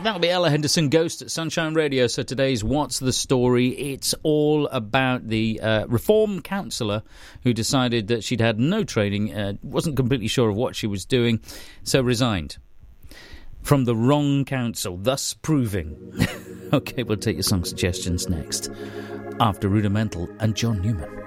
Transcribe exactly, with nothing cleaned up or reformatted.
That'll be Ella Henderson, Ghost at Sunshine Radio. So today's What's the Story? It's all about the uh, reform counsellor who decided that she'd had no training, uh, wasn't completely sure of what she was doing, so resigned from the wrong council, thus proving. OK, we'll take your song suggestions next, after Rudimental and John Newman.